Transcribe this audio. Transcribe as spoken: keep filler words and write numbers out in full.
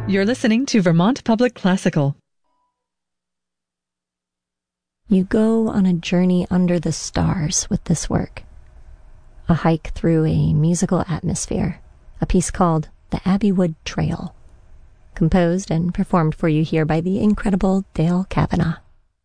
You're listening to Vermont Public Classical. You go on a journey under the stars with this work. A hike through a musical atmosphere, a piece called The Abbeywood Trail, composed and performed for you here by the incredible Dale Kavanagh.